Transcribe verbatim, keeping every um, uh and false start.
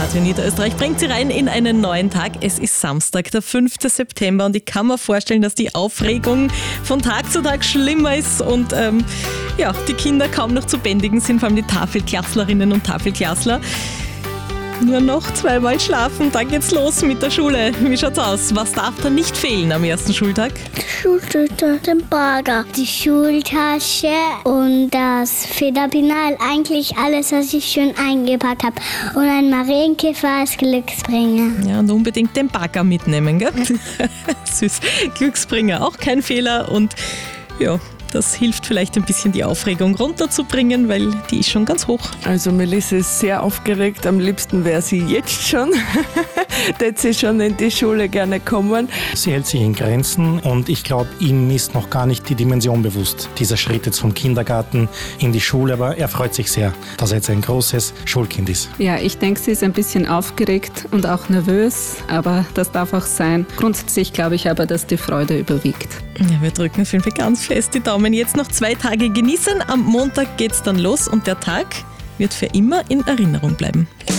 Radio Niederösterreich bringt Sie rein in einen neuen Tag. Es ist Samstag, der fünfte September und ich kann mir vorstellen, dass die Aufregung von Tag zu Tag schlimmer ist und ähm, ja, die Kinder kaum noch zu bändigen sind, vor allem die Tafelklasslerinnen und Tafelklassler. Nur noch zweimal schlafen, dann geht's los mit der Schule. Wie schaut's aus? Was darf da nicht fehlen am ersten Schultag? Schultüte, den Bagger, die Schultasche und das Federpinal. Eigentlich alles, was ich schön eingepackt habe. Und ein Marienkäfer als Glücksbringer. Ja, und unbedingt den Bagger mitnehmen, gell? Süß. Glücksbringer, auch kein Fehler und ja, das hilft vielleicht ein bisschen die Aufregung runterzubringen, weil die ist schon ganz hoch. Also Melissa ist sehr aufgeregt, am liebsten wäre sie jetzt schon, hätte sie schon in die Schule gerne kommen. Sie hält sich in Grenzen und ich glaube, ihm ist noch gar nicht die Dimension bewusst, dieser Schritt jetzt vom Kindergarten in die Schule, aber er freut sich sehr, dass er jetzt ein großes Schulkind ist. Ja, ich denke, sie ist ein bisschen aufgeregt und auch nervös, aber das darf auch sein. Grundsätzlich glaube ich aber, dass die Freude überwiegt. Ja, wir drücken auf jeden Fall ganz fest die Daumen. Jetzt noch zwei Tage genießen. Am Montag geht's dann los und der Tag wird für immer in Erinnerung bleiben.